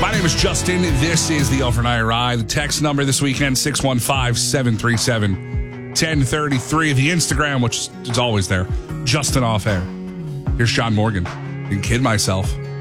My name is Justin. This is the Overnight Ride. The text number this weekend, 615-737-1033. The Instagram, which is always there, Justin Off Air. Here's Sean Morgan and Kid Myself.